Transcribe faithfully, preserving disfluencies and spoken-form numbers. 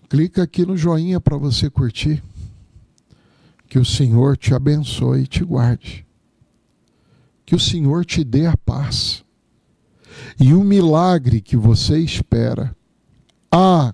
Clica aqui no joinha para você curtir. Que o Senhor te abençoe e te guarde. Que o Senhor te dê a paz. E o milagre que você espera